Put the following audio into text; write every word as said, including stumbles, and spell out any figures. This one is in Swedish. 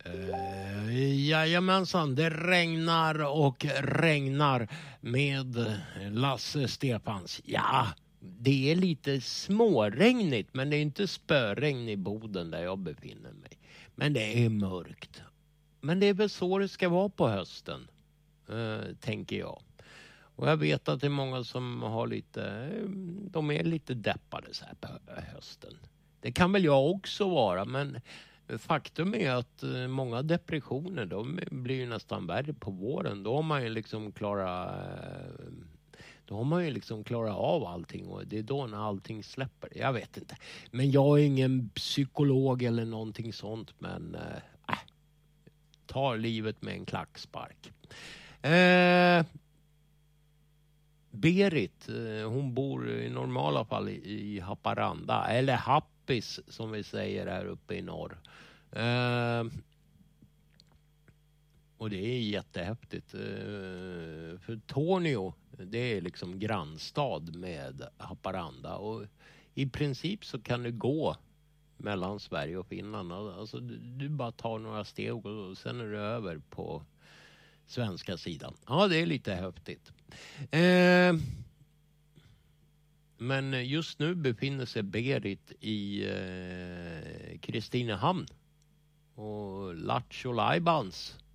Uh, jajamensan, det regnar och regnar med Lasse Stefans. Ja, det är lite småregnigt, men det är inte spöregn i Boden där jag befinner mig. Men det är mörkt. Men det är väl så det ska vara på hösten, uh, tänker jag. Och jag vet att det är många som har lite, de är lite deppade så här på hösten. Det kan väl jag också vara, men faktum är att många depressioner, de blir ju nästan värre på våren. Då har man ju liksom klarat, då har man ju liksom klarat av allting och det är då när allting släpper. Jag vet inte. Men jag är ingen psykolog eller någonting sånt, men äh, tar livet med en klackspark. Eh, Berit, hon bor i normala fall i Haparanda, eller Happis som vi säger här uppe i norr. Uh, och det är jättehäftigt. Uh, för Tornio, det är liksom grannstad med Haparanda. Och i princip så kan du gå mellan Sverige och Finland. Alltså du, du bara tar några steg och sen är du över på svenska sidan. Ja, det är lite häftigt. Uh, men just nu befinner sig Berit i uh, Kristinehamn. Och Lattjo Lajbans